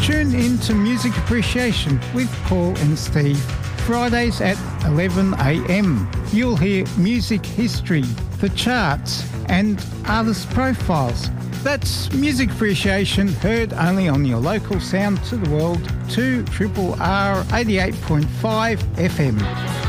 Tune in to Music Appreciation with Paul and Steve, Fridays at 11 a.m. You'll hear music history, the charts and artist profiles. That's Music Appreciation, heard only on your local Sound to the World 2 Triple R 88.5 FM.